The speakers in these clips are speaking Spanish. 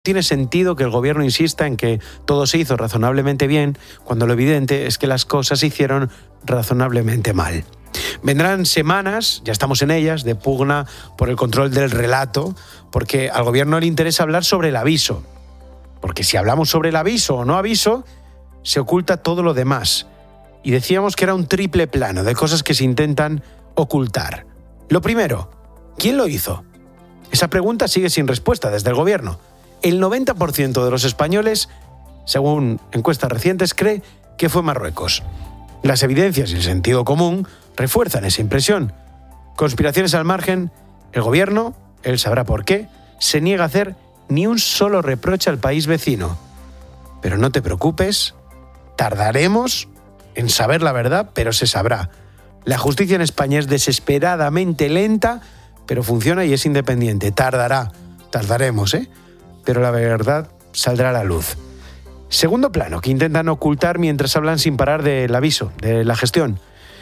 Tiene sentido que el gobierno insista en que todo se hizo razonablemente bien, cuando lo evidente es que las cosas se hicieron razonablemente mal. Vendrán semanas, ya estamos en ellas, de pugna por el control del relato, porque al gobierno le interesa hablar sobre el aviso. Porque si hablamos sobre el aviso o no aviso, se oculta todo lo demás. Y decíamos que era un triple plano de cosas que se intentan ocultar. Lo primero, ¿quién lo hizo? Esa pregunta sigue sin respuesta desde el gobierno. El 90% de los españoles, según encuestas recientes, cree que fue Marruecos. Las evidencias y el sentido común refuerzan esa impresión. Conspiraciones al margen, el gobierno, él sabrá por qué, se niega a hacer ni un solo reproche al país vecino. Pero no te preocupes, tardaremos en saber la verdad, pero se sabrá. La justicia en España es desesperadamente lenta, pero funciona y es independiente. Tardaremos, pero la verdad saldrá a la luz. Segundo plano, que intentan ocultar mientras hablan sin parar del aviso, de la gestión.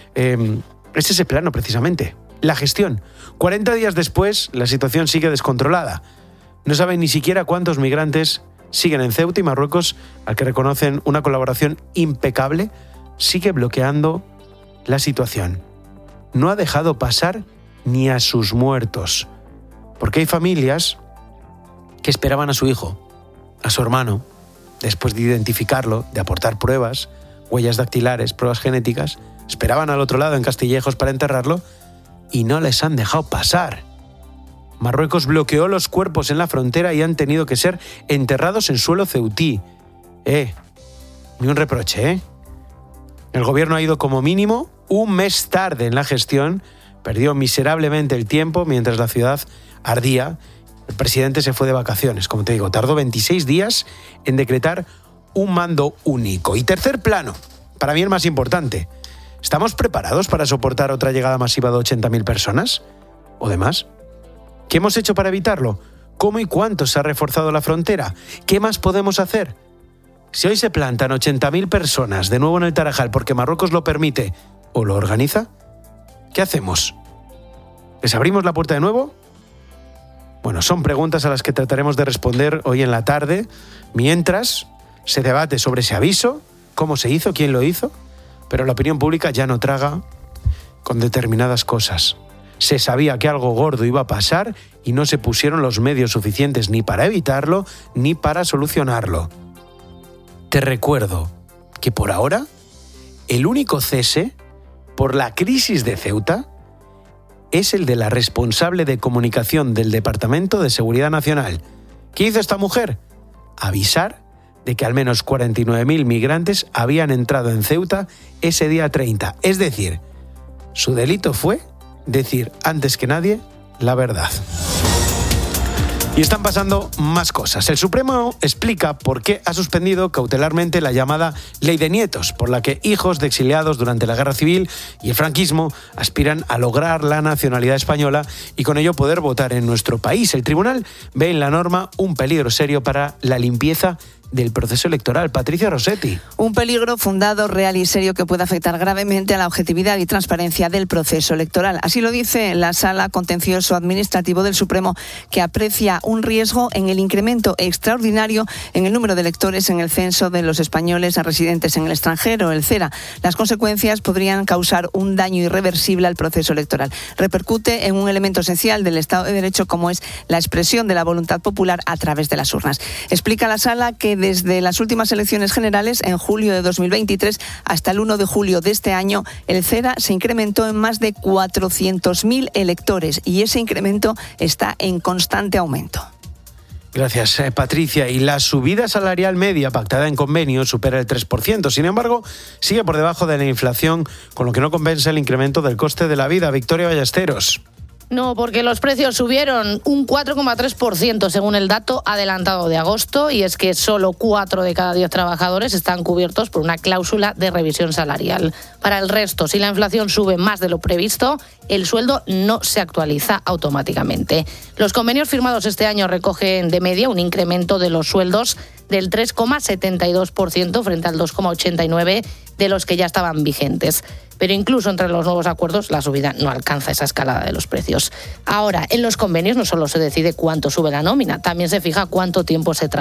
Es ese plano, precisamente. La gestión. 40 días después, la situación sigue descontrolada. No saben ni siquiera cuántos migrantes siguen en Ceuta, y Marruecos, al que reconocen una colaboración impecable, sigue bloqueando la situación. No ha dejado pasar ni a sus muertos. Porque hay familias que esperaban a su hijo, a su hermano, después de identificarlo, de aportar pruebas, huellas dactilares, pruebas genéticas, esperaban al otro lado en Castillejos para enterrarlo y no les han dejado pasar. Marruecos bloqueó los cuerpos en la frontera y han tenido que ser enterrados en suelo ceutí. Ni un reproche, El gobierno ha ido como mínimo un mes tarde en la gestión, perdió miserablemente el tiempo mientras la ciudad ardía. El presidente se fue de vacaciones, como te digo, tardó 26 días en decretar un mando único. Y tercer plano, para mí el más importante, ¿estamos preparados para soportar otra llegada masiva de 80.000 personas? ¿O demás? ¿Qué hemos hecho para evitarlo? ¿Cómo y cuánto se ha reforzado la frontera? ¿Qué más podemos hacer? Si hoy se plantan 80.000 personas de nuevo en el Tarajal porque Marruecos lo permite o lo organiza, ¿qué hacemos? ¿Les abrimos la puerta de nuevo? Bueno, son preguntas a las que trataremos de responder hoy en la tarde, mientras se debate sobre ese aviso, cómo se hizo, quién lo hizo, pero la opinión pública ya no traga con determinadas cosas. Se sabía que algo gordo iba a pasar y no se pusieron los medios suficientes ni para evitarlo ni para solucionarlo. Te recuerdo que por ahora el único cese por la crisis de Ceuta es el de la responsable de comunicación del Departamento de Seguridad Nacional. ¿Qué hizo esta mujer? Avisar de que al menos 49.000 migrantes habían entrado en Ceuta ese día 30. Es decir, su delito fue decir antes que nadie la verdad. Y están pasando más cosas. El Supremo explica por qué ha suspendido cautelarmente la llamada Ley de Nietos, por la que hijos de exiliados durante la Guerra Civil y el franquismo aspiran a lograr la nacionalidad española y con ello poder votar en nuestro país. El tribunal ve en la norma un peligro serio para la limpieza del proceso electoral. Patricia Rossetti. Un peligro fundado, real y serio que puede afectar gravemente a la objetividad y transparencia del proceso electoral. Así lo dice la Sala Contencioso Administrativo del Supremo, que aprecia un riesgo en el incremento extraordinario en el número de electores en el censo de los españoles residentes en el extranjero, el CERA. Las consecuencias podrían causar un daño irreversible al proceso electoral. Repercute en un elemento esencial del Estado de Derecho, como es la expresión de la voluntad popular a través de las urnas. Explica la Sala que desde las últimas elecciones generales, en julio de 2023, hasta el 1 de julio de este año, el CERA se incrementó en más de 400.000 electores y ese incremento está en constante aumento. Gracias, Patricia. Y la subida salarial media pactada en convenio supera el 3%. Sin embargo, sigue por debajo de la inflación, con lo que no compensa el incremento del coste de la vida. Victoria Ballesteros. No, porque los precios subieron un 4,3% según el dato adelantado de agosto, y es que solo 4 de cada 10 trabajadores están cubiertos por una cláusula de revisión salarial. Para el resto, si la inflación sube más de lo previsto, el sueldo no se actualiza automáticamente. Los convenios firmados este año recogen de media un incremento de los sueldos del 3,72% frente al 2,89% de los que ya estaban vigentes. pero incluso entre los nuevos acuerdos la subida no alcanza esa escalada de los precios. Ahora, en los convenios no solo se decide cuánto sube la nómina, también se fija cuánto tiempo se trabaja